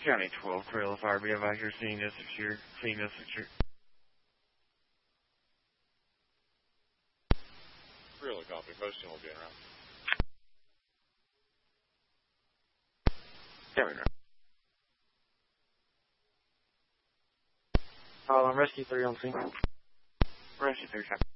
County 12, Trail Fire, be advised you're seeing this secure. Seeing this secure. Really copy. Posting will be around. Kevin. Rescue 3 on scene. Rescue 3, copy.